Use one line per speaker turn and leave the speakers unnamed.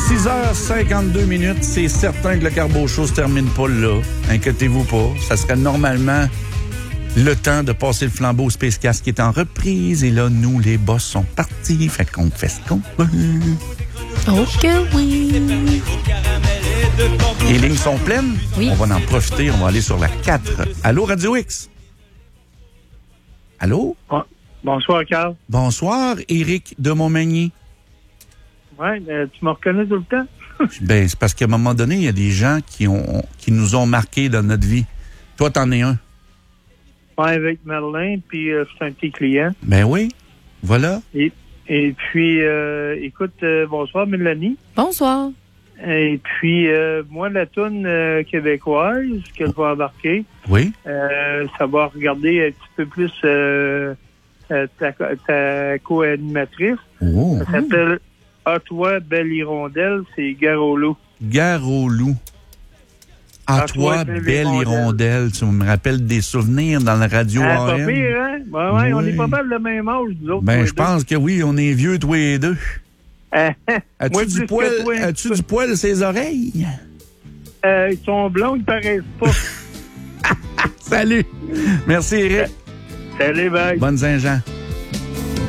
6h52, c'est certain que le Carbo Show se termine pas là. Inquiétez-vous pas. Ça serait normalement le temps de passer le flambeau au Space Cast qui est en reprise. Et là, nous, les boss sont partis. Fait qu'on fait ce qu'on veut.
Oh que oui!
Les lignes sont pleines.
Oui.
On va en profiter. On va aller sur la 4. Allô, Radio X? Allô?
Bonsoir, Carl.
Bonsoir, Éric de Montmagny.
Ouais, tu me reconnais tout le temps?
Ben, c'est parce qu'à un moment donné, il y a des gens qui nous ont marqués dans notre vie. Toi, t'en es un.
Ouais, avec Merlin, puis c'est un petit client.
Ben oui, voilà.
Et puis, écoute, bonsoir, Mélanie.
Bonsoir.
Et puis, moi, la toune québécoise que je vais embarquer,
Oui.
ça va regarder un petit peu plus ta co-animatrice.
Oh.
Ça s'appelle « À toi, belle hirondelle », c'est Gare au loup.
Gare au loup. À toi, belle hirondelle. Tu me rappelles des souvenirs dans la radio
Pas
AM.
pire, hein? Ouais,
Oui.
on est pas mal le même âge, nous autres.
Ben, je pense que oui, on est vieux, toi et deux.
Moi,
As-tu du
plus
poil,
que toi.
as-tu du poil à ses oreilles?
Ils sont blonds, ils paraissent pas.
Salut. Merci, Éric.
Salut, bye.
Bonne Saint-Jean.